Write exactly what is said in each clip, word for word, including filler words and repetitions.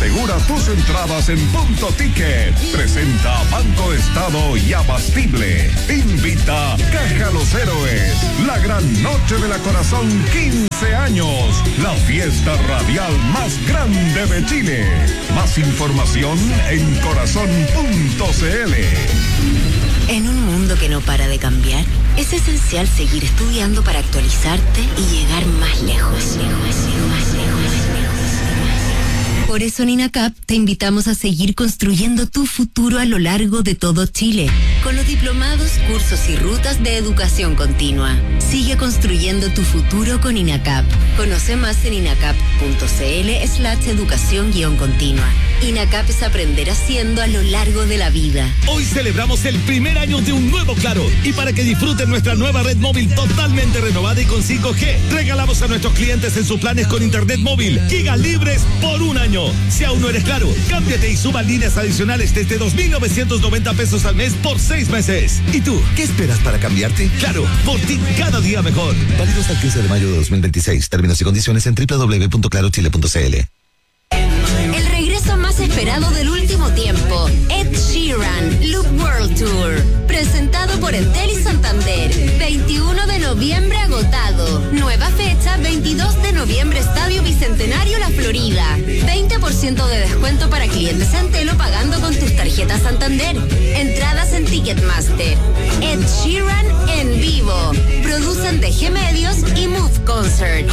Asegura tus entradas en Punto Ticket. Presenta Banco Estado y Abastible. Invita Caja Los Héroes. La gran noche de la Corazón, quince años. La fiesta radial más grande de Chile. Más información en corazón punto c l. En un mundo que no para de cambiar, es esencial seguir estudiando para actualizarte y llegar más lejos, lejos, lejos, lejos. Por eso en INACAP te invitamos a seguir construyendo tu futuro a lo largo de todo Chile, con los diplomados, cursos y rutas de educación continua. Sigue construyendo tu futuro con INACAP. Conoce más en inacap punto c l slash educación guión continua. INACAP es aprender haciendo a lo largo de la vida. Hoy celebramos el primer año de un nuevo Claro, y para que disfruten nuestra nueva red móvil totalmente renovada y con cinco G, regalamos a nuestros clientes en sus planes con internet móvil gigas libres por un año. Si aún no eres Claro, cámbiate y suba líneas adicionales desde dos mil novecientos noventa pesos al mes por seis meses. ¿Y tú, qué esperas para cambiarte? Claro, por ti cada día mejor. Válido hasta el quince de mayo de dos mil veintiséis. Términos y condiciones en doble u doble u doble u punto claro chile punto c l. El regreso más esperado del último tiempo, Ed Sheeran Loop World Tour, presentado por Entel y Santander. veintiuno de noviembre agotado. Nueva fecha, veintidós de noviembre, Estadio Bicentenario La Florida. veinte por ciento de descuento para clientes Entel o pagando con tus tarjetas Santander. Entradas en Ticketmaster. Ed Sheeran en vivo. Producen D G Medios y Move Concerts.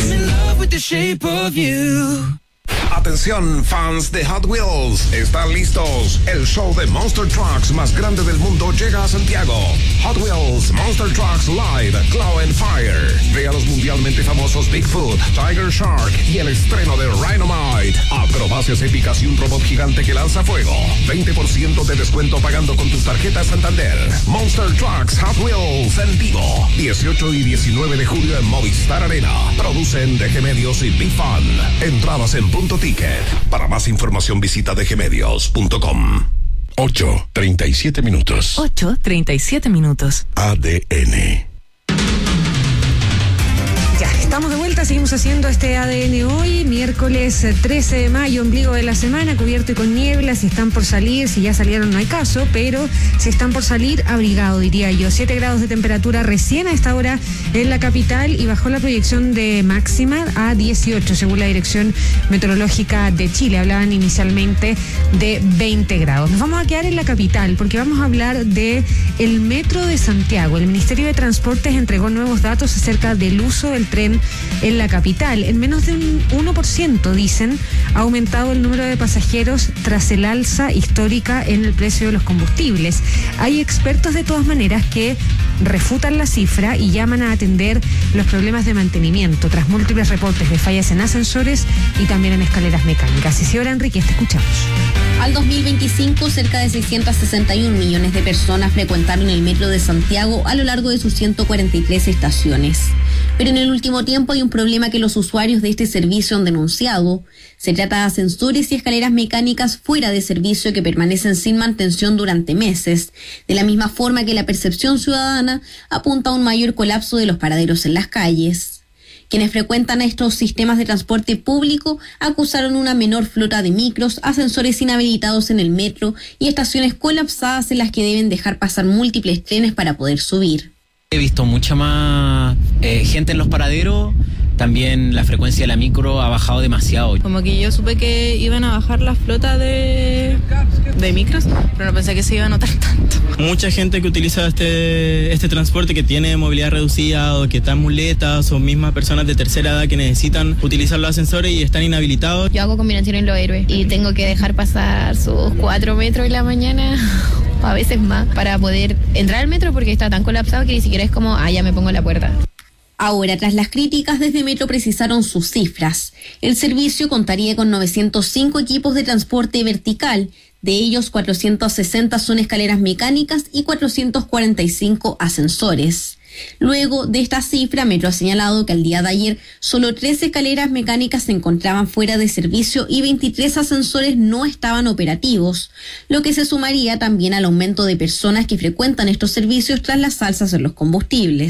Atención, fans de Hot Wheels, ¿están listos? El show de Monster Trucks más grande del mundo llega a Santiago. Hot Wheels Monster Trucks Live Claw and Fire. Ve a los mundialmente famosos Bigfoot, Tiger Shark y el estreno de Rhinomite. Acrobacias épicas y un robot gigante que lanza fuego. veinte por ciento de descuento pagando con tus tarjetas Santander. Monster Trucks Hot Wheels en vivo. dieciocho y diecinueve de julio en Movistar Arena. Producen D G Medios y Big Fun. Entradas en Punto Ticket. Para más información visita d g medios punto com. ocho treinta y siete minutos. ocho treinta y siete minutos. A D N. Ya, estamos de vuelta, seguimos haciendo este A D N hoy, miércoles trece de mayo, ombligo de la semana, cubierto y con niebla. Si están por salir, si ya salieron no hay caso, pero si están por salir, abrigado diría yo. siete grados de temperatura recién a esta hora en la capital y bajó la proyección de máxima a dieciocho según la Dirección Meteorológica de Chile. Hablaban inicialmente de veinte grados. Nos vamos a quedar en la capital porque vamos a hablar de el Metro de Santiago. El Ministerio de Transportes entregó nuevos datos acerca del uso del tren en la capital. En menos de un uno por ciento, dicen, ha aumentado el número de pasajeros tras el alza histórica en el precio de los combustibles. Hay expertos de todas maneras que refutan la cifra y llaman a atender los problemas de mantenimiento tras múltiples reportes de fallas en ascensores y también en escaleras mecánicas. Isidora Enriquez, te escuchamos. Al dos mil veinticinco, cerca de seiscientos sesenta y un millones de personas frecuentaron el Metro de Santiago a lo largo de sus ciento cuarenta y tres estaciones. Pero en el último tiempo hay un problema que los usuarios de este servicio han denunciado. Se trata de ascensores y escaleras mecánicas fuera de servicio que permanecen sin mantención durante meses, de la misma forma que la percepción ciudadana apunta a un mayor colapso de los paraderos en las calles. Quienes frecuentan estos sistemas de transporte público acusaron una menor flota de micros, ascensores inhabilitados en el metro y estaciones colapsadas en las que deben dejar pasar múltiples trenes para poder subir. He visto mucha más eh, gente en los paraderos, también la frecuencia de la micro ha bajado demasiado. Como que yo supe que iban a bajar la flota de, de micros, pero no pensé que se iba a notar tanto. Mucha gente que utiliza este, este transporte que tiene movilidad reducida o que está en muletas o mismas personas de tercera edad que necesitan utilizar los ascensores y están inhabilitados. Yo hago combinación en Los Héroes y tengo que dejar pasar sus cuatro metros en la mañana, a veces más, para poder entrar al metro porque está tan colapsado que ni siquiera es como, ah, ya me pongo en la puerta. Ahora, tras las críticas, desde Metro precisaron sus cifras. El servicio contaría con novecientos cinco equipos de transporte vertical. De ellos, cuatrocientos sesenta son escaleras mecánicas y cuatrocientos cuarenta y cinco ascensores. Luego de esta cifra, Metro ha señalado que al día de ayer solo tres escaleras mecánicas se encontraban fuera de servicio y veintitrés ascensores no estaban operativos, lo que se sumaría también al aumento de personas que frecuentan estos servicios tras las alzas en los combustibles.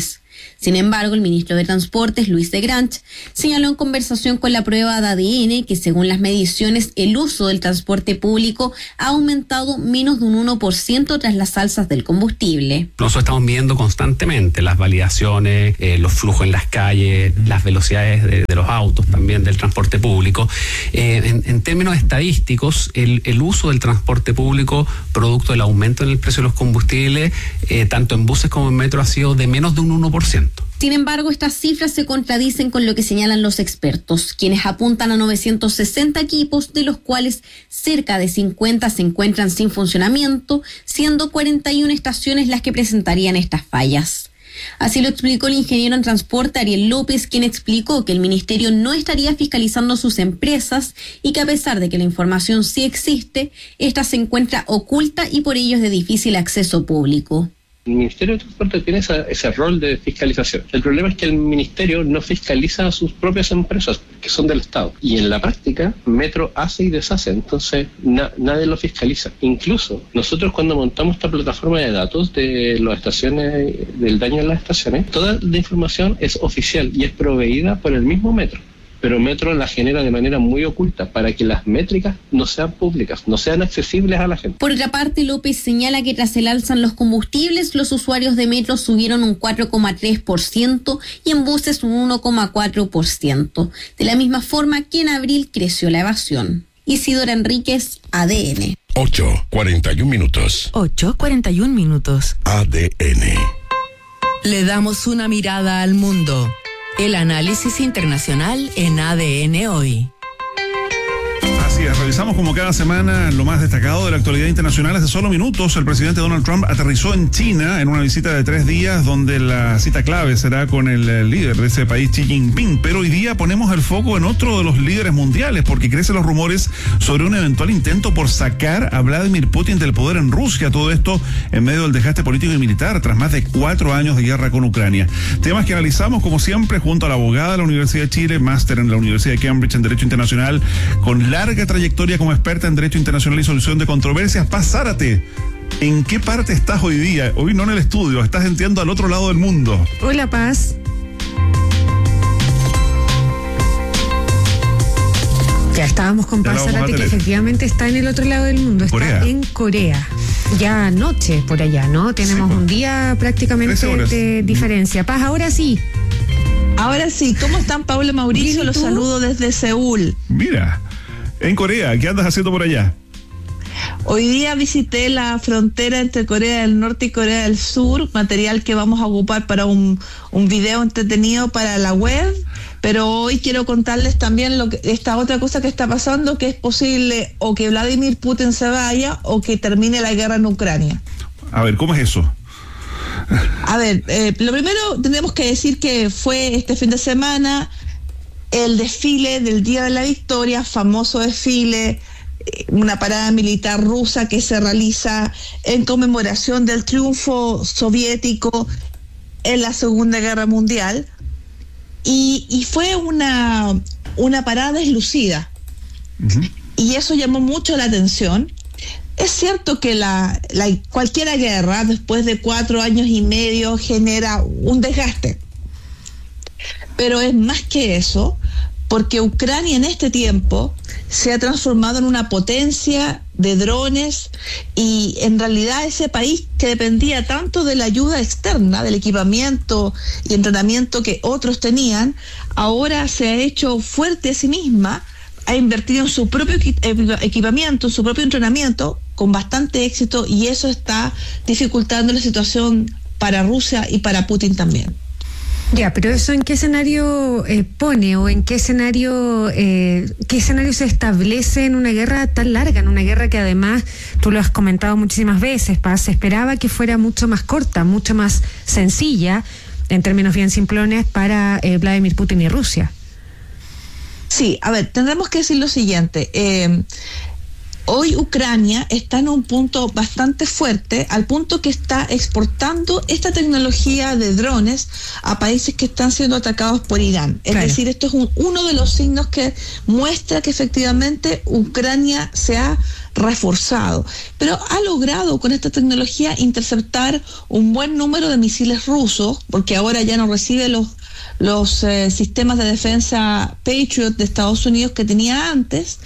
Sin embargo, el ministro de Transportes, Luis de Grange, señaló en conversación con la prueba de A D N que según las mediciones el uso del transporte público ha aumentado menos de un uno por ciento tras las alzas del combustible. Nosotros estamos viendo constantemente las validaciones, eh, los flujos en las calles, las velocidades de, de los autos también, del transporte público. Eh, en, en términos estadísticos, el, el uso del transporte público, producto del aumento en el precio de los combustibles, eh, tanto en buses como en metro, ha sido de menos de un uno por ciento. Sin embargo, estas cifras se contradicen con lo que señalan los expertos, quienes apuntan a novecientos sesenta equipos, de los cuales cerca de cincuenta se encuentran sin funcionamiento, siendo cuarenta y una estaciones las que presentarían estas fallas. Así lo explicó el ingeniero en transporte Ariel López, quien explicó que el ministerio no estaría fiscalizando sus empresas y que a pesar de que la información sí existe, esta se encuentra oculta y por ello es de difícil acceso público. El Ministerio de Transporte tiene esa, ese rol de fiscalización. El problema es que el Ministerio no fiscaliza a sus propias empresas, que son del Estado. Y en la práctica, Metro hace y deshace, entonces na, nadie lo fiscaliza. Incluso nosotros cuando montamos esta plataforma de datos de las estaciones, del daño en las estaciones, toda la información es oficial y es proveída por el mismo Metro. Pero Metro la genera de manera muy oculta para que las métricas no sean públicas, no sean accesibles a la gente. Por otra parte, López señala que tras el alza en los combustibles, los usuarios de Metro subieron un cuatro coma tres por ciento y en buses un uno coma cuatro por ciento. De la misma forma que en abril creció la evasión. Isidora Enríquez, A D N. ocho, cuarenta y un minutos. ocho, cuarenta y un minutos. A D N. Le damos una mirada al mundo. El análisis internacional en A D N Hoy. Así es, revisamos como cada semana lo más destacado de la actualidad internacional. Hace solo minutos el presidente Donald Trump aterrizó en China en una visita de tres días donde la cita clave será con el líder de ese país, Xi Jinping. Pero hoy día ponemos el foco en otro de los líderes mundiales porque crecen los rumores sobre un eventual intento por sacar a Vladimir Putin del poder en Rusia. Todo esto en medio del desgaste político y militar tras más de cuatro años de guerra con Ucrania. Temas que analizamos como siempre junto a la abogada de la Universidad de Chile, máster en la Universidad de Cambridge en Derecho Internacional, con larga trayectoria como experta en Derecho Internacional y Solución de Controversias. Paz Zárate, ¿en qué parte estás hoy día? Hoy no en el estudio, estás entiendo al otro lado del mundo. Hola, Paz. Ya estábamos con Paz Zárate, que efectivamente está en el otro lado del mundo, está Corea. en Corea. Ya anoche por allá, ¿no? Tenemos sí, pues. un día prácticamente de diferencia. Paz, ahora sí. Ahora sí, ¿cómo están, Paula, Mauricio? Los saludo desde Seúl. Mira, en Corea, ¿qué andas haciendo por allá? Hoy día visité la frontera entre Corea del Norte y Corea del Sur, material que vamos a ocupar para un, un video entretenido para la web, pero hoy quiero contarles también lo que, esta otra cosa que está pasando, que es posible o que Vladimir Putin se vaya o que termine la guerra en Ucrania. A ver, ¿cómo es eso? A ver, eh, lo primero tenemos que decir que fue este fin de semana el desfile del Día de la Victoria, famoso desfile, una parada militar rusa que se realiza en conmemoración del triunfo soviético en la Segunda Guerra Mundial, y, y fue una, una parada deslucida. Uh-huh. Y eso llamó mucho la atención. Es cierto que la, la cualquier guerra después de cuatro años y medio genera un desgaste, pero es más que eso, porque Ucrania en este tiempo se ha transformado en una potencia de drones, y en realidad ese país que dependía tanto de la ayuda externa, del equipamiento y entrenamiento que otros tenían, ahora se ha hecho fuerte a sí misma, ha invertido en su propio equipamiento, en su propio entrenamiento, con bastante éxito, y eso está dificultando la situación para Rusia y para Putin también. Ya, pero eso ¿en qué escenario eh, pone o en qué escenario eh, qué escenario se establece en una guerra tan larga, en una guerra que además, tú lo has comentado muchísimas veces, Paz, se esperaba que fuera mucho más corta, mucho más sencilla, en términos bien simplones, para eh, Vladimir Putin y Rusia? Sí, a ver, tendremos que decir lo siguiente. Eh, Hoy Ucrania está en un punto bastante fuerte, al punto que está exportando esta tecnología de drones a países que están siendo atacados por Irán. Es claro. decir, esto es un, uno de los signos que muestra que efectivamente Ucrania se ha reforzado, pero ha logrado con esta tecnología interceptar un buen número de misiles rusos, porque ahora ya no recibe los los eh, sistemas de defensa Patriot de Estados Unidos que tenía antes.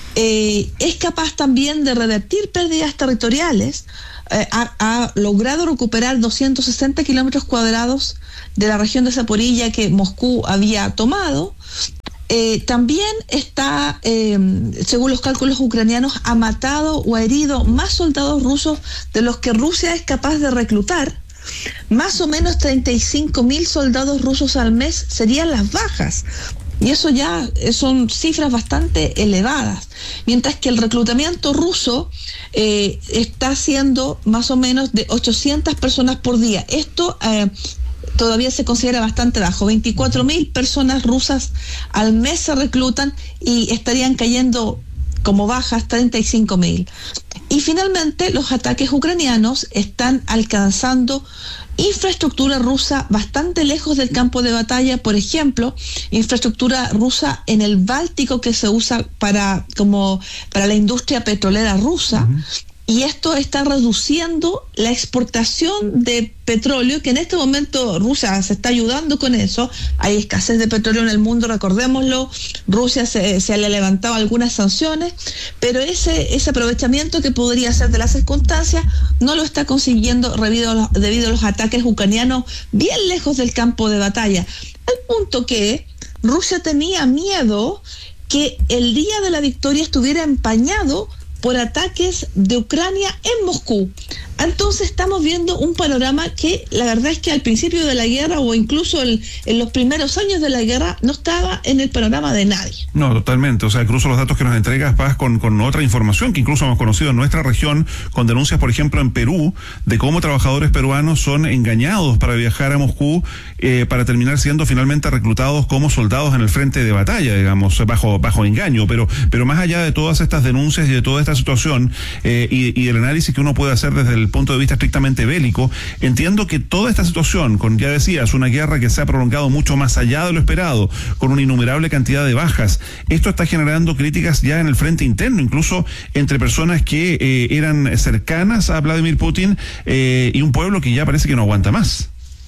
Eh, es capaz también de revertir pérdidas territoriales. Eh, ha, ha logrado recuperar doscientos sesenta kilómetros cuadrados de la región de Zaporilla que Moscú había tomado. Eh, también está, eh, según los cálculos ucranianos, ha matado o ha herido más soldados rusos de los que Rusia es capaz de reclutar. Más o menos treinta y cinco mil soldados rusos al mes serían las bajas. Y eso ya son cifras bastante elevadas. Mientras que el reclutamiento ruso eh, está siendo más o menos de ochocientas personas por día. Esto eh, todavía se considera bastante bajo. veinticuatro mil personas rusas al mes se reclutan y estarían cayendo como bajas treinta y cinco mil. Y finalmente los ataques ucranianos están alcanzando infraestructura rusa bastante lejos del campo de batalla, por ejemplo, infraestructura rusa en el Báltico que se usa para como para la industria petrolera rusa. Uh-huh. Y esto está reduciendo la exportación de petróleo, que en este momento Rusia se está ayudando con eso. Hay escasez de petróleo en el mundo, recordémoslo. Rusia se, se le ha levantado algunas sanciones, pero ese, ese aprovechamiento que podría ser de las circunstancias no lo está consiguiendo debido a los, debido a los ataques ucranianos bien lejos del campo de batalla. Al punto que Rusia tenía miedo que el día de la victoria estuviera empañado por ataques de Ucrania en Moscú. Entonces estamos viendo un panorama que la verdad es que al principio de la guerra o incluso el, en los primeros años de la guerra no estaba en el panorama de nadie. No, totalmente. O sea, incluso los datos que nos entregas, Paz, con, con otra información que incluso hemos conocido en nuestra región, con denuncias, por ejemplo, en Perú, de cómo trabajadores peruanos son engañados para viajar a Moscú eh, para terminar siendo finalmente reclutados como soldados en el frente de batalla, digamos, bajo bajo engaño. Pero pero más allá de todas estas denuncias y de toda esta situación eh, y, y el análisis que uno puede hacer desde el punto de vista estrictamente bélico, entiendo que toda esta situación, con, ya decías, una guerra que se ha prolongado mucho más allá de lo esperado, con una innumerable cantidad de bajas, esto está generando críticas ya en el frente interno, incluso entre personas que eh, eran cercanas a Vladimir Putin eh, y un pueblo que ya parece que no aguanta más.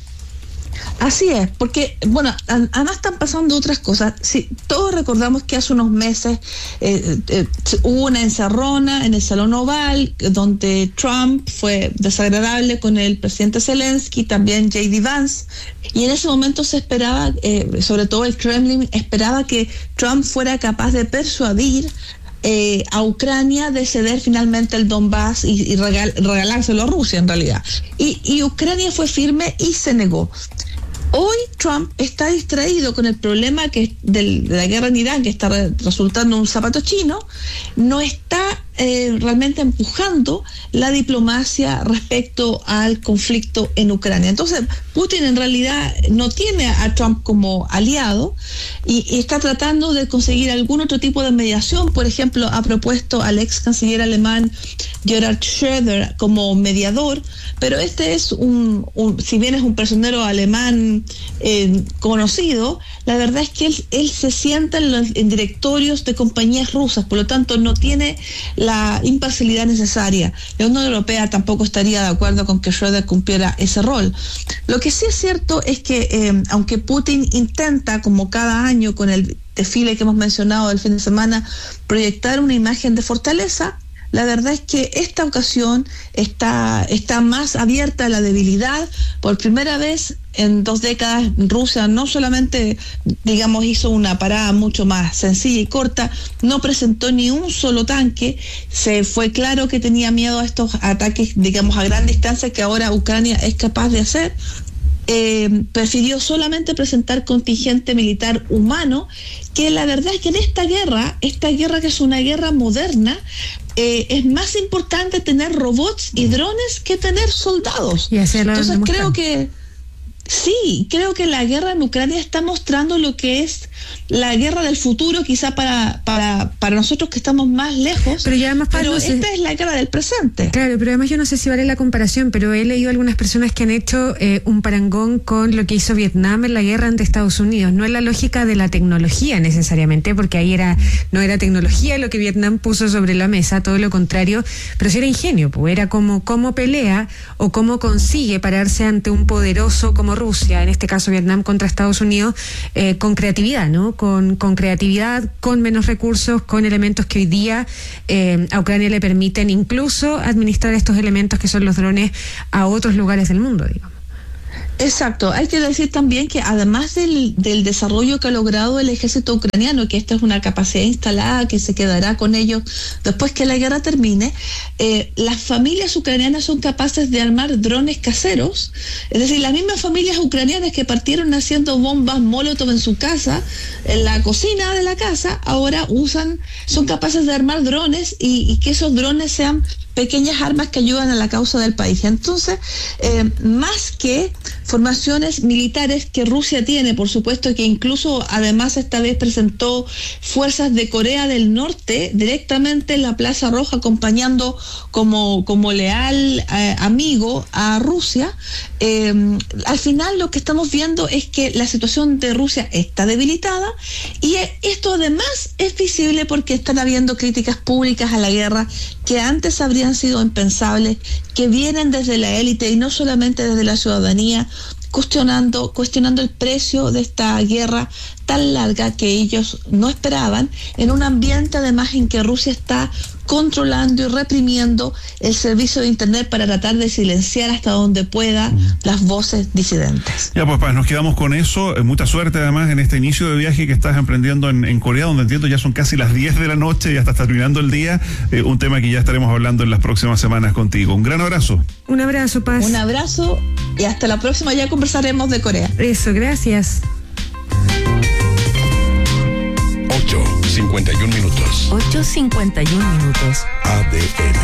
Así es, porque, bueno, además están pasando otras cosas. Sí, todos recordamos que hace unos meses eh, eh, hubo una encerrona en el Salón Oval, donde Trump fue desagradable con el presidente Zelensky, también J D Vance, y en ese momento se esperaba, eh, sobre todo el Kremlin, esperaba que Trump fuera capaz de persuadir Eh, a Ucrania de ceder finalmente el Donbass y, y regal, regalárselo a Rusia en realidad. Y, y Ucrania fue firme y se negó. Hoy Trump está distraído con el problema que del, de la guerra en Irán, que está re, resultando un zapato chino, no está eh, realmente empujando la diplomacia respecto al conflicto en Ucrania. Entonces, Putin en realidad no tiene a Trump como aliado y, y está tratando de conseguir algún otro tipo de mediación. Por ejemplo, ha propuesto al ex canciller alemán Gerhard Schröder como mediador, pero este es un, un si bien es un personero alemán eh, conocido, la verdad es que él, él se sienta en, los, en directorios de compañías rusas, por lo tanto no tiene la imparcialidad necesaria. La Unión Europea tampoco estaría de acuerdo con que Schröder cumpliera ese rol. Lo que sí es cierto es que eh, aunque Putin intenta, como cada año con el desfile que hemos mencionado del fin de semana, proyectar una imagen de fortaleza, la verdad es que esta ocasión está, está más abierta a la debilidad. Por primera vez en dos décadas, Rusia no solamente, digamos, hizo una parada mucho más sencilla y corta, no presentó ni un solo tanque, se fue claro que tenía miedo a estos ataques, digamos, a gran distancia que ahora Ucrania es capaz de hacer. Eh, prefirió solamente presentar contingente militar humano, que la verdad es que en esta guerra, esta guerra que es una guerra moderna, eh, es más importante tener robots y drones que tener soldados. Y Entonces creo que sí, creo que la guerra en Ucrania está mostrando lo que es la guerra del futuro, quizá para para para nosotros que estamos más lejos. Pero, ya además, pero Pablo, esta se... es la guerra del presente. Claro, pero además yo no sé si vale la comparación, pero he leído algunas personas que han hecho eh, un parangón con lo que hizo Vietnam en la guerra ante Estados Unidos. No es la lógica de la tecnología necesariamente, porque ahí era no era tecnología lo que Vietnam puso sobre la mesa, todo lo contrario, pero sí era ingenio, pues era como cómo pelea o cómo consigue pararse ante un poderoso como Rusia, en este caso Vietnam contra Estados Unidos, eh, con creatividad, ¿no? Con, con creatividad, con menos recursos, con elementos que hoy día eh, a Ucrania le permiten incluso administrar estos elementos que son los drones a otros lugares del mundo, digamos. Exacto, hay que decir también que además del, del desarrollo que ha logrado el ejército ucraniano, que esta es una capacidad instalada que se quedará con ellos después que la guerra termine, eh, las familias ucranianas son capaces de armar drones caseros, es decir, las mismas familias ucranianas que partieron haciendo bombas Molotov en su casa, en la cocina de la casa, ahora usan, son capaces de armar drones y, y que esos drones sean pequeñas armas que ayudan a la causa del país. Entonces, eh, más que formaciones militares que Rusia tiene, por supuesto, que incluso además esta vez presentó fuerzas de Corea del Norte directamente en la Plaza Roja acompañando como, como leal eh, amigo a Rusia, eh, al final lo que estamos viendo es que la situación de Rusia está debilitada y esto además es visible porque están habiendo críticas públicas a la guerra que antes habrían sido impensables, que vienen desde la élite y no solamente desde la ciudadanía, cuestionando, cuestionando el precio de esta guerra tan larga que ellos no esperaban, en un ambiente además en que Rusia está controlando y reprimiendo el servicio de internet para tratar de silenciar hasta donde pueda las voces disidentes. Ya pues, Paz, nos quedamos con eso. Eh, mucha suerte además en este inicio de viaje que estás emprendiendo en, en Corea, donde entiendo ya son casi las diez de la noche y hasta está terminando el día, eh, un tema que ya estaremos hablando en las próximas semanas contigo. Un gran abrazo. Un abrazo, Paz. Un abrazo y hasta la próxima, ya conversaremos de Corea. Eso, gracias. ocho cincuenta y un minutos. ocho cincuenta y un minutos. A D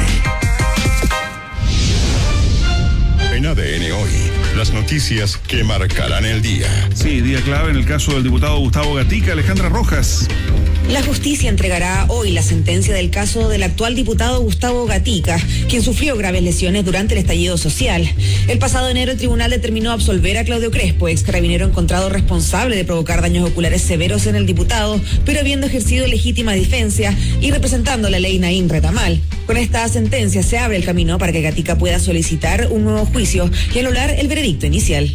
N. En A D N hoy, las noticias que marcarán el día. Sí, día clave en el caso del diputado Gustavo Gatica. Alejandra Rojas. La justicia entregará hoy la sentencia del caso del actual diputado Gustavo Gatica, quien sufrió graves lesiones durante el estallido social. El pasado enero el tribunal determinó absolver a Claudio Crespo, ex carabinero encontrado responsable de provocar daños oculares severos en el diputado, pero habiendo ejercido legítima defensa y representando la ley Naín Retamal. Con esta sentencia se abre el camino para que Gatica pueda solicitar un nuevo juicio y anular el veredicto inicial.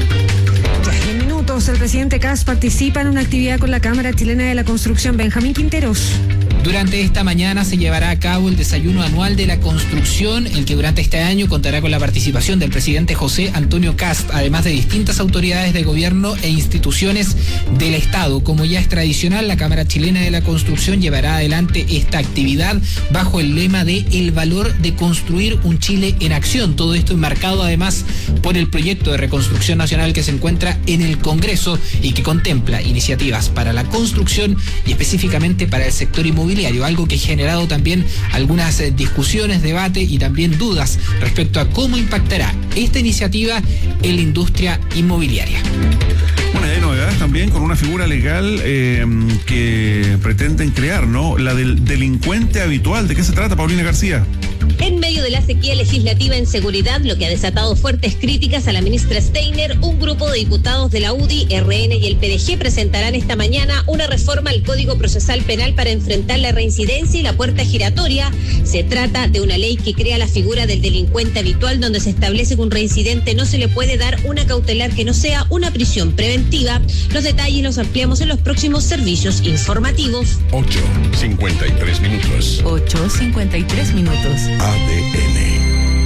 En minutos, el presidente Kast participa en una actividad con la Cámara Chilena de la Construcción. Benjamín Quinteros. Durante esta mañana se llevará a cabo el desayuno anual de la construcción, el que durante este año contará con la participación del presidente José Antonio Kast, además de distintas autoridades de gobierno e instituciones del Estado. Como ya es tradicional, la Cámara Chilena de la Construcción llevará adelante esta actividad bajo el lema de El valor de construir un Chile en acción. Todo esto enmarcado además por el proyecto de reconstrucción nacional que se encuentra en el Congreso y que contempla iniciativas para la construcción y específicamente para el sector inmobiliario. Algo que ha generado también algunas eh, discusiones, debate y también dudas respecto a cómo impactará esta iniciativa en la industria inmobiliaria. Bueno, hay novedades también con una figura legal eh, que pretenden crear, ¿no? La del delincuente habitual. ¿De qué se trata, Paulina García? En medio de la sequía legislativa en seguridad, lo que ha desatado fuertes críticas a la ministra Steiner, un grupo de diputados de la U D I, R N y el P D G presentarán esta mañana una reforma al Código Procesal Penal para enfrentar la reincidencia y la puerta giratoria. Se trata de una ley que crea la figura del delincuente habitual, donde se establece que un reincidente no se le puede dar una cautelar que no sea una prisión preventiva. Los detalles los ampliamos en los próximos servicios informativos. ocho cincuenta y tres minutos. ocho cincuenta y tres minutos. A D N.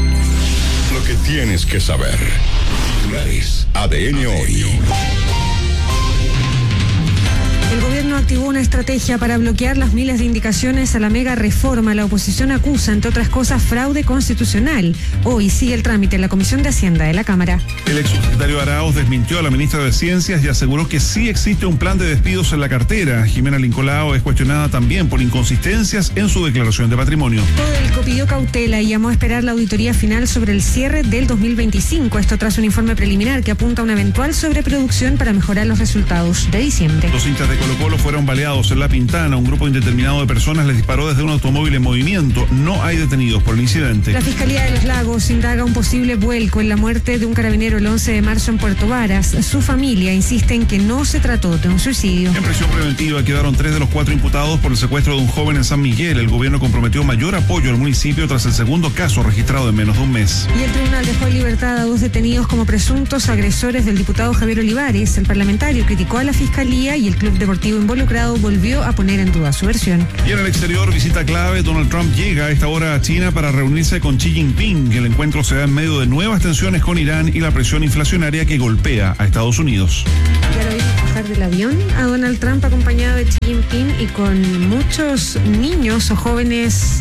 Lo que tienes que saber. Titulares. A D N hoy. El gobierno activó una estrategia para bloquear las miles de indicaciones a la mega reforma. La oposición acusa, entre otras cosas, fraude constitucional. Hoy sigue el trámite en la Comisión de Hacienda de la Cámara. El exsecretario Arauz desmintió a la ministra de Ciencias y aseguró que sí existe un plan de despidos en la cartera. Jimena Lincolao es cuestionada también por inconsistencias en su declaración de patrimonio. Codelco pidió cautela y llamó a esperar la auditoría final sobre el cierre del dos mil veinticinco. Esto tras un informe preliminar que apunta a una eventual sobreproducción para mejorar los resultados de diciembre. Los hinchas de Colo Colo fueron baleados en La Pintana. Un grupo indeterminado de personas les disparó desde un automóvil en movimiento. No hay detenidos por el incidente. La Fiscalía de Los Lagos indaga un posible vuelco en la muerte de un carabinero el once de marzo en Puerto Varas. Su familia insiste en que no se trató de un suicidio. En prisión preventiva quedaron tres de los cuatro imputados por el secuestro de un joven en San Miguel. El gobierno comprometió mayor apoyo al municipio tras el segundo caso registrado en menos de un mes. Y el tribunal dejó en libertad a dos detenidos como presuntos agresores del diputado Javier Olivares. El parlamentario criticó a la Fiscalía y el club deportivo involucrado volvió a poner en duda su versión. Y en el exterior, visita clave. Donald Trump llega a esta hora a China para reunirse con Xi Jinping. El encuentro se da en medio de nuevas tensiones con Irán y la presión inflacionaria que golpea a Estados Unidos. Ya lo vimos bajar del avión a Donald Trump acompañado de Xi Jinping y con muchos niños o jóvenes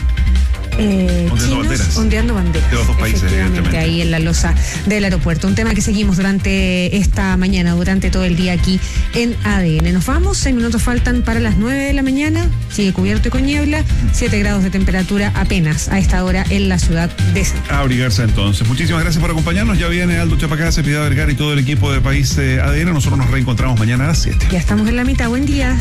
Eh, ondeando chinos banderas ondeando banderas de los dos países, efectivamente, ahí en la losa del aeropuerto. Un tema que seguimos durante esta mañana, durante todo el día aquí en A D N. Nos vamos, seis minutos faltan para las nueve de la mañana, sigue cubierto y con niebla, siete grados de temperatura apenas a esta hora en la ciudad de San A abrigarse entonces. Muchísimas gracias por acompañarnos. Ya viene Aldo Chapacase, Piedad Vergara y todo el equipo de País eh, A D N. Nosotros nos reencontramos mañana a las siete. Ya estamos en la mitad, buen día.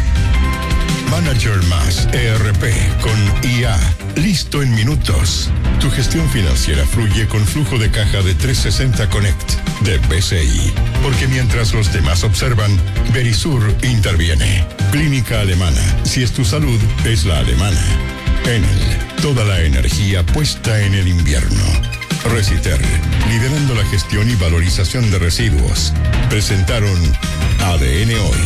Manager Más E R P con I A. Listo en minutos. Tu gestión financiera fluye con flujo de caja de trescientos sesenta Connect de B C I. Porque mientras los demás observan, Verisur interviene. Clínica Alemana. Si es tu salud, es la alemana. Enel. Toda la energía puesta en el invierno. Reciter. Liderando la gestión y valorización de residuos. Presentaron A D N Hoy.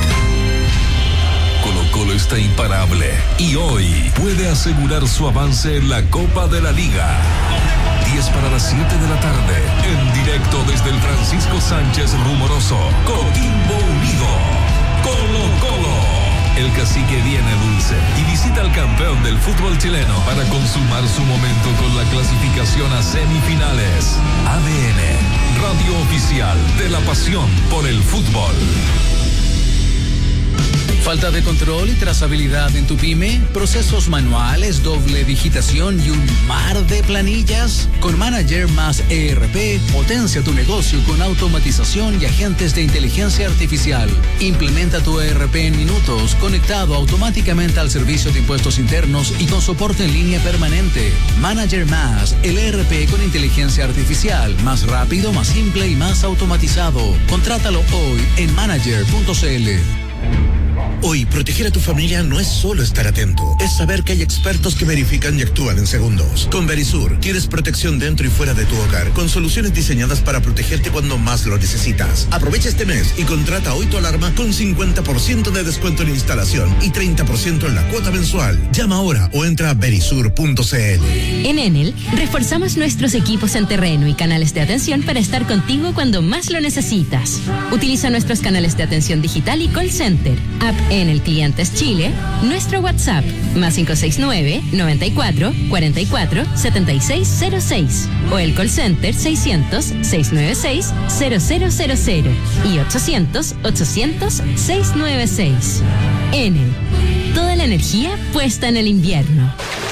Colo Colo está imparable y hoy puede asegurar su avance en la Copa de la Liga. diez para las siete de la tarde, en directo desde el Francisco Sánchez Rumoroso, Coquimbo Unido. Colo Colo. El cacique viene dulce y visita al campeón del fútbol chileno para consumar su momento con la clasificación a semifinales. A D N, radio oficial de la pasión por el fútbol. Falta de control y trazabilidad en tu pyme, procesos manuales, doble digitación y un mar de planillas. Con Manager Más E R P, potencia tu negocio con automatización y agentes de inteligencia artificial. Implementa tu E R P en minutos, conectado automáticamente al servicio de impuestos internos y con soporte en línea permanente. Manager Más, el E R P con inteligencia artificial, más rápido, más simple y más automatizado. Contrátalo hoy en manager punto c l. Hoy, proteger a tu familia no es solo estar atento, es saber que hay expertos que verifican y actúan en segundos. Con Verisur, tienes protección dentro y fuera de tu hogar, con soluciones diseñadas para protegerte cuando más lo necesitas. Aprovecha este mes y contrata hoy tu alarma con cincuenta por ciento de descuento en instalación y treinta por ciento en la cuota mensual. Llama ahora o entra a verisur punto c l. En Enel, reforzamos nuestros equipos en terreno y canales de atención para estar contigo cuando más lo necesitas. Utiliza nuestros canales de atención digital y call center, app Enel Clientes Chile, nuestro WhatsApp, más cinco seis nueve, noventa y cuatro, cuarenta y cuatro, setenta y seis cero seis, o el call center seiscientos, seiscientos noventa y seis, cero cero cero cero y ochocientos, ochocientos, seiscientos noventa y seis. Enel, toda la energía puesta en el invierno.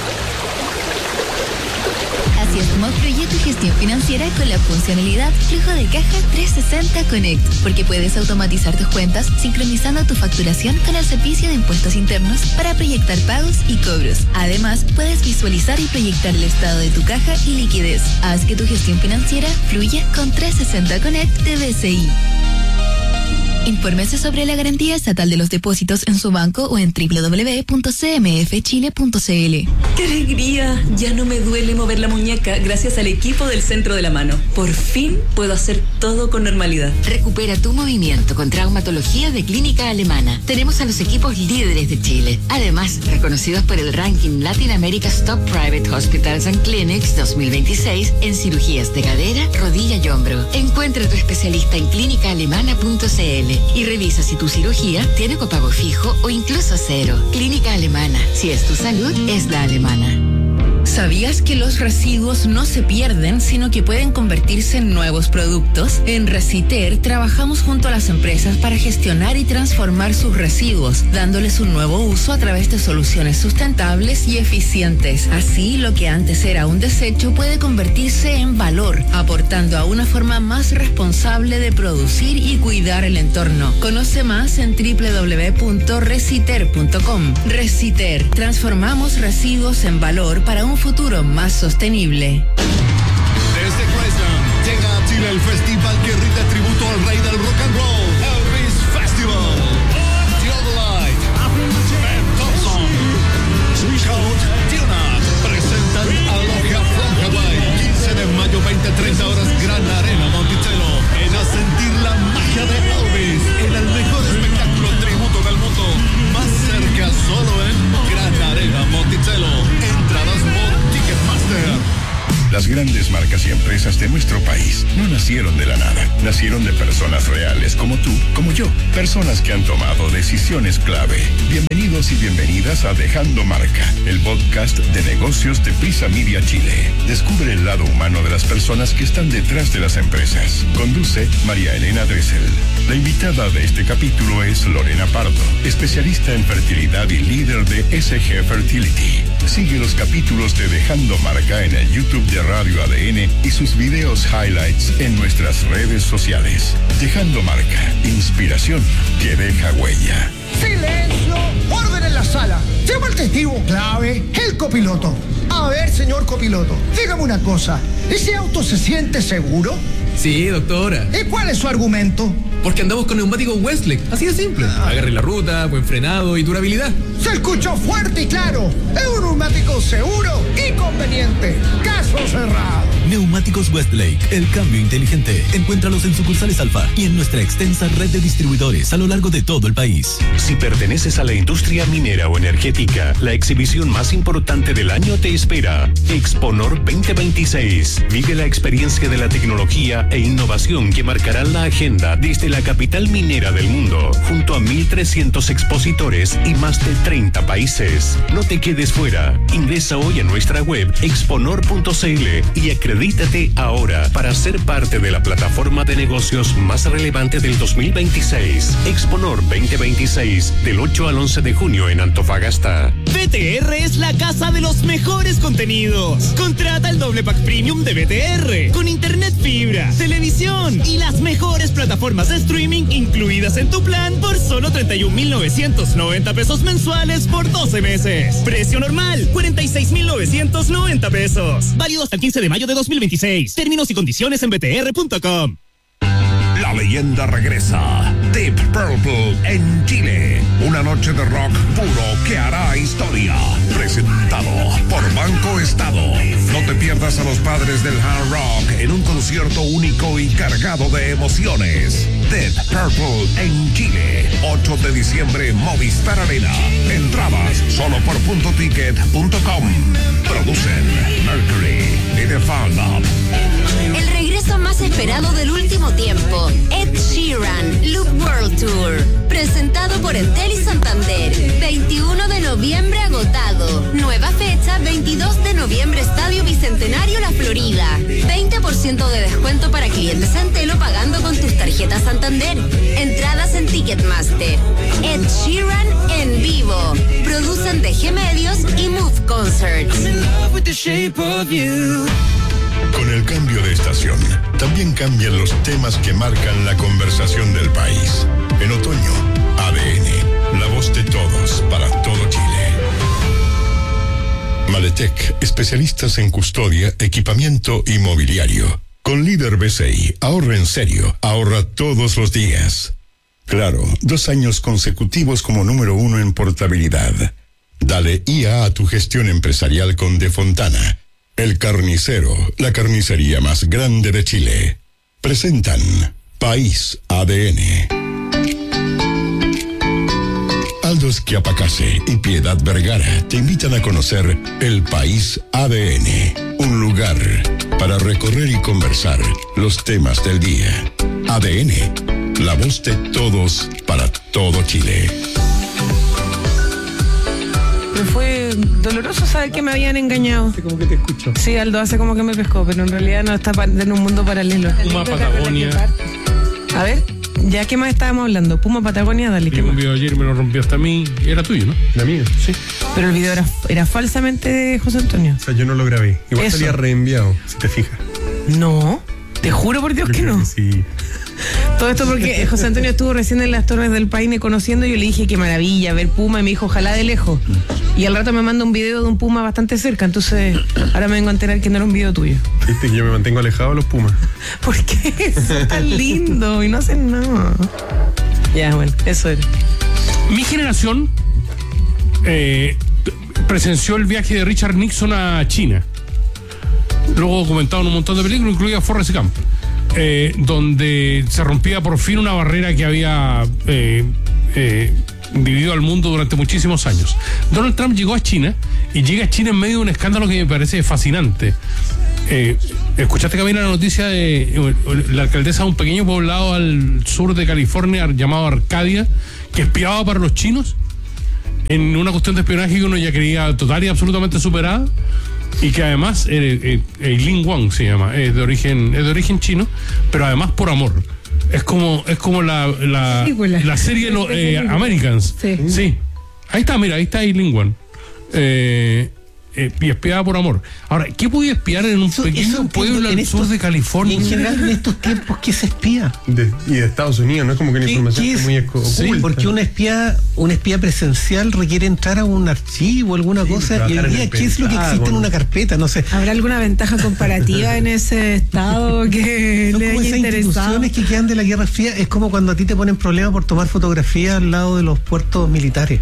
Así es como fluye tu gestión financiera con la funcionalidad Flujo de Caja trescientos sesenta Connect, porque puedes automatizar tus cuentas sincronizando tu facturación con el servicio de impuestos internos para proyectar pagos y cobros. Además, puedes visualizar y proyectar el estado de tu caja y liquidez. Haz que tu gestión financiera fluya con trescientos sesenta Connect de B C I. Infórmese sobre la garantía estatal de los depósitos en su banco o en doble u doble u doble u punto c m f chile punto c l. ¡Qué alegría! Ya no me duele mover la muñeca gracias al equipo del Centro de la Mano. Por fin puedo hacer todo con normalidad. Recupera tu movimiento con traumatología de Clínica Alemana. Tenemos a los equipos líderes de Chile. Además, reconocidos por el ranking Latin America's Top Private Hospitals and Clinics dos mil veintiséis en cirugías de cadera, rodilla y hombro. Encuentra a tu especialista en clínica alemana punto c l. Chile y revisa si tu cirugía tiene copago fijo o incluso cero. Clínica Alemana. Si es tu salud, es la alemana. ¿Sabías que los residuos no se pierden, sino que pueden convertirse en nuevos productos? En Reciter trabajamos junto a las empresas para gestionar y transformar sus residuos, dándoles un nuevo uso a través de soluciones sustentables y eficientes. Así, lo que antes era un desecho puede convertirse en valor, aportando a una forma más responsable de producir y cuidar el entorno. Conoce más en doble u doble u doble u punto reciter punto com. Reciter, transformamos residuos en valor para un futuro más sostenible. Desde Graceland llega a Chile el festival que rinde tributo al rey del rock and roll, Elvis Festival. Theodolite, Ben Thompson, Scout, Tionat presentan Aloha from Hawaii. quince de mayo, veinte a treinta horas, Gran Arena Monticello. En a sentir la magia de Elvis en el mejor espectáculo tributo del mundo. Más cerca solo en Gran Arena Monticello. Entradas por Ticketmaster. Las grandes marcas y empresas de nuestro país no nacieron de la nada. Nacieron de personas reales como tú, como yo. Personas que han tomado decisiones clave. Bienvenidos y bienvenidas a Dejando Marca, el podcast de negocios de Prisa Media Chile. Descubre el lado humano de las personas que están detrás de las empresas. Conduce María Elena Dressel. La invitada de este capítulo es Lorena Pardo, especialista en fertilidad y líder de S G Fertility. Sigue los capítulos de Dejando Marca en el YouTube de Radio A D N y sus videos highlights en nuestras redes sociales. Dejando Marca, inspiración que deja huella. ¡Silencio! ¡Orden en la sala! Llama al testigo clave, el copiloto. A ver, señor copiloto, dígame una cosa. ¿Ese auto se siente seguro? Sí, doctora. ¿Y cuál es su argumento? Porque andamos con neumáticos Westlake, así de simple. Agarre la ruta, buen frenado y durabilidad. Se escuchó fuerte y claro. Es un neumático seguro y conveniente. Caso cerrado. Neumáticos Westlake, el cambio inteligente. Encuéntralos en sucursales Alfa y en nuestra extensa red de distribuidores a lo largo de todo el país. Si perteneces a la industria minera o energética, la exhibición más importante del año te espera. Exponor veinte veintiséis. Vive la experiencia de la tecnología e innovación que marcarán la agenda desde la capital minera del mundo, junto a mil trescientos expositores y más de treinta países. No te quedes fuera. Ingresa hoy a nuestra web exponor punto c l y acredítate ahora para ser parte de la plataforma de negocios más relevante del dos mil veintiséis. Exponor veinte veintiséis, del ocho al once de junio en Antofagasta. B T R es la casa de los mejores contenidos. Contrata el doble pack premium de B T R con internet fibra, televisión y las mejores plataformas de streaming incluidas en tu plan por solo treinta y un mil novecientos noventa pesos mensuales por doce meses. Precio normal, cuarenta y seis mil novecientos noventa pesos. Válido hasta el quince de mayo de dos mil veintiséis. Términos y condiciones en b t r punto com. La leyenda regresa. Deep Purple en Chile. Una noche de rock puro que hará historia. Presentado por Banco Estado. No te pierdas a los padres del hard rock en un concierto único y cargado de emociones. Deep Purple en Chile. ocho de diciembre, Movistar Arena. Entradas solo por punto ticket punto com. Producen Mercury y The Found. El regreso más esperado del último tiempo. Ed Sheeran, Loop World Tour. Presentado por Entel y Santander. veintiuno de noviembre agotado. Nueva fecha, veintidós de noviembre, Estadio Bicentenario, La Florida. veinte por ciento de descuento para clientes Entelo pagando con tus tarjetas Santander. Entradas en Ticketmaster. Ed Sheeran en vivo. Producen T G Medios y Move Concerts. Con el cambio de estación, también cambian los temas que marcan la conversación del país. En otoño, A D N, la voz de todos para todo Chile. Maletec, especialistas en custodia, equipamiento y mobiliario. Con líder B C I, ahorra en serio, ahorra todos los días. Claro, dos años consecutivos como número uno en portabilidad. Dale I A a tu gestión empresarial con De Fontana. El Carnicero, la carnicería más grande de Chile. Presentan País A D N. Aldos Quiapacase y Piedad Vergara te invitan a conocer el País A D N, un lugar para recorrer y conversar los temas del día. A D N, La voz de todos para todo Chile. Pero fue doloroso saber que me habían engañado. Hace como que te escucho. Sí, Aldo hace como que me pescó, pero en realidad no está en un mundo paralelo. Puma Patagonia. A ver, ya que más estábamos hablando. Puma Patagonia, dale. Vi un video ayer y me lo rompió hasta a mí. Era tuyo, ¿no? La mía, sí. Pero el video era, era falsamente de José Antonio. O sea, yo no lo grabé. Igual Eso. salía reenviado, si te fijas. No, te juro por Dios Yo que creo no. que sí. Todo esto porque José Antonio estuvo recién en las Torres del Paine conociendo y yo le dije qué maravilla ver Puma y me dijo ojalá de lejos. Y al rato me manda un video de un Puma bastante cerca, entonces ahora me vengo a enterar que no era un video tuyo. Viste que yo me mantengo alejado de los Pumas. ¿Por qué? Son tan lindo y no hacen nada. Ya, bueno, eso era. Mi generación eh, presenció el viaje de Richard Nixon a China. Luego documentado en un montón de películas, incluida Forrest Gump. Eh, donde se rompía por fin una barrera que había eh, eh, dividido al mundo durante muchísimos años. Donald Trump llegó a China y llega a China en medio de un escándalo que me parece fascinante. Eh, ¿Escuchaste que había la noticia de eh, la alcaldesa de un pequeño poblado al sur de California llamado Arcadia, que espiaba para los chinos en una cuestión de espionaje que uno ya creía total y absolutamente superada? Y que además eh, eh, eh, Lin Wang se llama, es de origen, es de origen chino, pero además por amor. Es como, es como la, la, la serie lo, eh, Americans. Sí. sí. Ahí está, mira, ahí está Lin Wang. Eh, eh, y espiada por amor. Ahora, ¿qué podía espiar en un Eso- pequeño eso pueblo en al sur estos- de California? Y en general en estos tiempos, ¿qué se espía? De- y de Estados Unidos, no es como que la ¿Qué- información qué esté es? muy esco- Sí, oculta. porque un espía, un espía presencial requiere entrar a un archivo, alguna cosa, y trabajar hoy en día, el ¿qué es lo que existe en Pentágono. una carpeta? No sé. ¿Habrá alguna ventaja comparativa en ese estado que Son le como haya esas interesado? instituciones que quedan de la Guerra Fría. Es como cuando a ti te ponen problemas por tomar fotografías al lado de los puertos militares.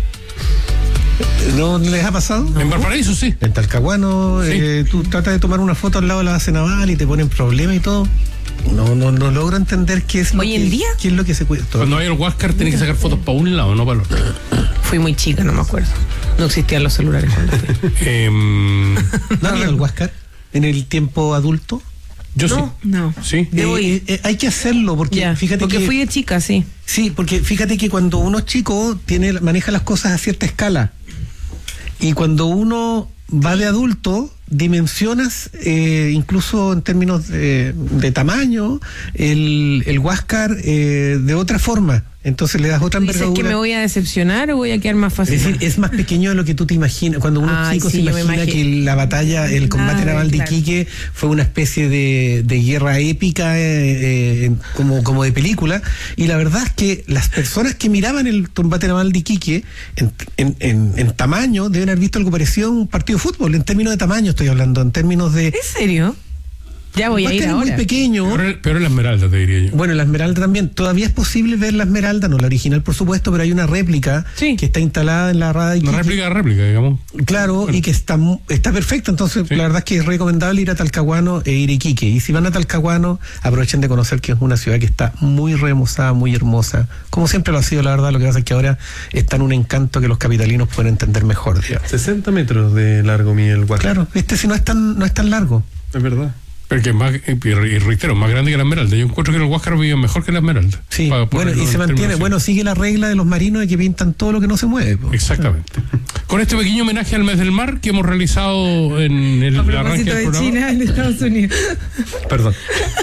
¿No les ha pasado? En Valparaíso, sí. En Talcahuano, Sí. eh, tú tratas de tomar una foto al lado de la base naval y te ponen problemas y todo. No, no, no logro entender qué es lo ¿Hoy que, en día? qué es lo que se cuida. Cuando hay el Huáscar tenés que sacar fotos para un lado, no para el otro. Fui muy chica, no me acuerdo. No existían los celulares cuando fui. Em, ¿No había el Huáscar en el tiempo adulto? Yo No, no. sí. Debo Eh, ir. eh, hay que hacerlo porque Ya, fíjate porque que fui de chica, sí. sí, porque fíjate que cuando uno es chico tiene maneja las cosas a cierta escala y cuando uno va de adulto dimensionas eh, incluso en términos de, de tamaño el, el Huáscar eh, de otra forma. Entonces le das otra ¿Dices envergadura. que me voy a decepcionar o voy a quedar más fácil? Es decir, es más pequeño de lo que tú te imaginas. Cuando uno Ay, es chico sí, se yo me imagina imagino. que la batalla, el combate Ah, naval de claro. Iquique fue una especie de, de guerra épica eh, eh, como, como de película. Y la verdad es que las personas que miraban el combate naval de Iquique en, en, en, en tamaño deben haber visto algo parecido a un partido de fútbol. En términos de tamaño estoy hablando, en términos de... ¿En serio? Ya voy a ir Huáscar es ahora. muy pequeño. Peor, peor la Esmeralda, te diría yo. Bueno, la Esmeralda también. Todavía es posible ver la Esmeralda, no la original, por supuesto, pero hay una réplica que está instalada en la rada de Una Iquique. réplica de réplica, digamos. Claro, y que está, mu- está perfecta. Entonces, la verdad es que es recomendable ir a Talcahuano e ir a Iquique. Y si van a Talcahuano, aprovechen de conocer que es una ciudad que está muy remozada, muy hermosa. Como siempre lo ha sido, la verdad. Lo que pasa es que ahora está en un encanto que los capitalinos pueden entender mejor, digamos. sesenta metros de largo mide el Huáscar. Claro, este sí no es tan, no es tan largo. Es verdad. Pero que es más, y re- y reitero, más grande que la Esmeralda. Yo encuentro que el Huáscar vive mejor que la Esmeralda. Sí, Pa- bueno, ponerlo y en se mantiene. términos Bueno, sigue la regla de los marinos de que pintan todo lo que no se mueve. po. Exactamente. Con este pequeño homenaje al mes del mar que hemos realizado en el A arranque propósito del de programa. China en Estados Unidos. Perdón.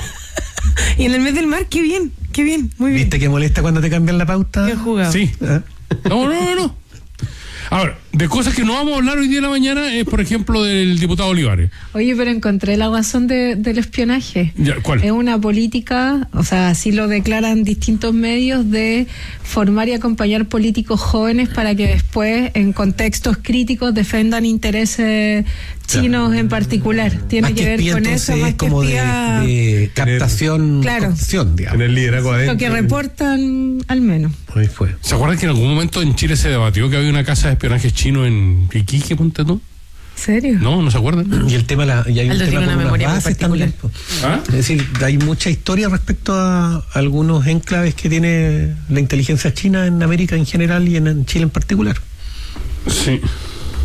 Y en el mes del mar, qué bien, qué bien, muy bien. ¿Viste que molesta cuando te cambian la pauta? Bien jugado. Sí. ¿Ah? No, no, no, no. Ahora, de cosas que no vamos a hablar hoy día en la mañana es, por ejemplo, del diputado Olivares. Oye, pero encontré la razón de, del espionaje. Ya, ¿cuál? Es una política, o sea, así lo declaran distintos medios, de formar y acompañar políticos jóvenes para que después, en contextos críticos, defendan intereses chinos en particular. Tiene Más que, que ver espía, con entonces, eso, más es que como de, espía, de captación, Claro. captación, digamos. En el liderazgo adentro. lo que reportan al menos. Ahí fue. ¿Se acuerdan que en algún momento en Chile se debatió que había una casa de espionaje chino en Iquique, ponte tú? ¿En serio? No, ¿no se acuerdan? Y el tema, la, y hay un Aldo tema tiene una con memoria las muy bases particular. también. po. ¿Ah? Es decir, hay mucha historia respecto a algunos enclaves que tiene la inteligencia china en América en general y en, en Chile en particular. Sí.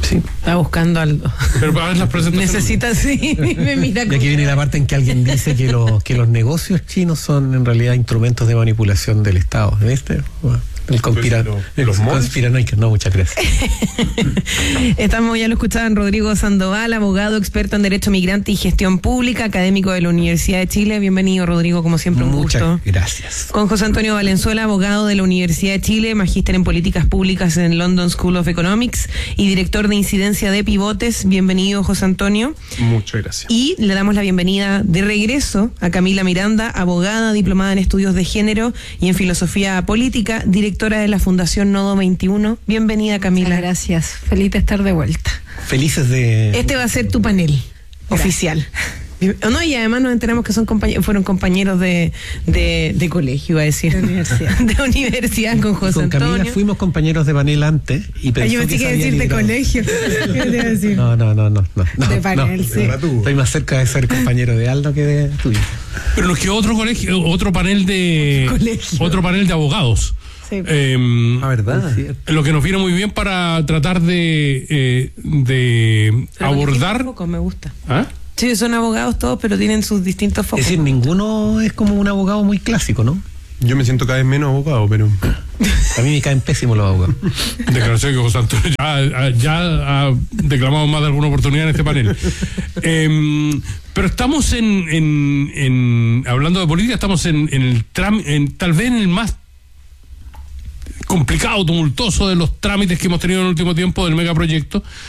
Sí. Está buscando algo. Pero para ver las presentaciones. Necesita, sí, me mira Y aquí viene la parte en que alguien dice que, los que los negocios chinos son en realidad instrumentos de manipulación del Estado. ¿Viste? Bueno, el conspirano. El conspiranoico. No, muchas gracias. Estamos, ya lo escuchaban, Rodrigo Sandoval, abogado, experto en Derecho Migrante y Gestión Pública, académico de la Universidad de Chile. Bienvenido, Rodrigo, como siempre, un Muchas gusto. gracias. Con José Antonio Valenzuela, abogado de la Universidad de Chile, magíster en Políticas Públicas en London School of Economics y director de incidencia de Pivotes. Bienvenido, José Antonio. Muchas gracias. Y le damos la bienvenida de regreso a Camila Miranda, abogada, diplomada en Estudios de Género y en Filosofía Política, directora de la Fundación Nodo veintiuno. Bienvenida, Camila. Muchas gracias. Feliz de estar de vuelta. Felices de... Este va a ser tu panel oficial. No, y además nos enteramos que son compañeros, fueron compañeros de, de, de colegio, iba a decir. De universidad. De universidad con José Con Camila Antonio. fuimos compañeros de panel antes y pensó Ay, yo que pensé que se iba a había decir de librado. colegio. ¿Qué te iba a decir? No, no, no, no, no, no, De panel, no. sí. Estoy más cerca de ser compañero de Aldo que de tuyo. Pero nos quedó otro colegio, otro panel de. Colegio. Otro panel de abogados. Sí. Eh, Ah, ¿verdad? lo que nos viene muy bien para tratar de, eh, de Pero abordar. con focos, me gusta. ¿Ah? Sí, son abogados todos, pero tienen sus distintos focos. Es decir, ninguno es como un abogado muy clásico, ¿no? Yo me siento cada vez menos abogado, pero. A mí me caen pésimos los abogados. Declaración que José Antonio ya, ya ha declamado más de alguna oportunidad en este panel. Eh, pero estamos en, en, en hablando de política, estamos en, en el tram, en, tal vez en el más complicado, tumultuoso de los trámites que hemos tenido en el último tiempo del megaproyecto,